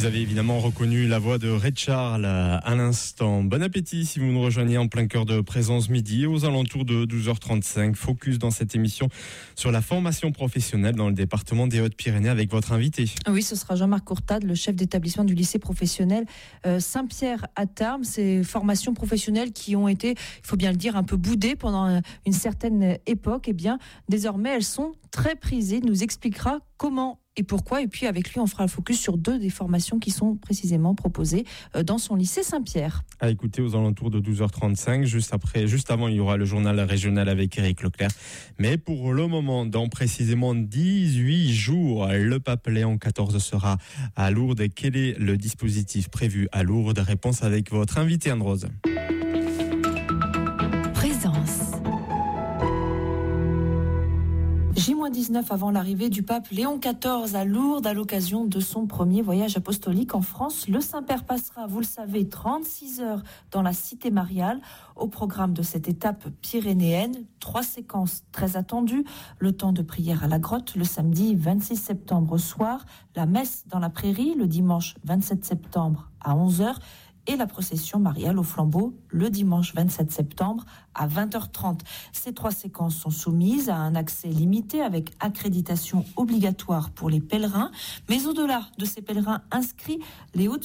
avez évidemment reconnu la voix de Ray Charles à l'instant. Bon appétit si vous nous rejoignez en plein cœur de Présence Midi aux alentours de 12h35. Focus dans cette émission sur la formation professionnelle dans le département des Hautes-Pyrénées avec votre invité. Oui, ce sera Jean-Marc Courtade, le chef d'établissement du lycée professionnel Saint-Pierre à Tarbes. Ces formations professionnelles qui ont été, il faut bien le dire, un peu boudées pendant une certaine époque. Eh bien, désormais, elles sont très prisées. Il nous expliquera comment et pourquoi. Et puis avec lui, on fera le focus sur 2 des formations qui sont précisément proposées dans son lycée Saint-Pierre. À écouter aux alentours de 12h35. Juste avant, il y aura le journal régional avec Éric Leclerc. Mais pour le moment, dans précisément 18 jours, le pape Léon XIV sera à Lourdes. Quel est le dispositif prévu à Lourdes? Réponse avec votre invité Anne-Rose. Présence. J-19 avant l'arrivée du pape Léon XIV à Lourdes à l'occasion de son premier voyage apostolique en France. Le Saint-Père passera, vous le savez, 36 heures dans la cité mariale. Au programme de cette étape pyrénéenne, 3 séquences très attendues. Le temps de prière à la grotte le samedi 26 septembre au soir, la messe dans la prairie le dimanche 27 septembre à 11h et la procession mariale au flambeau le dimanche 27 septembre à 20h30. Ces 3 séquences sont soumises à un accès limité avec accréditation obligatoire pour les pèlerins. Mais au-delà de ces pèlerins inscrits, les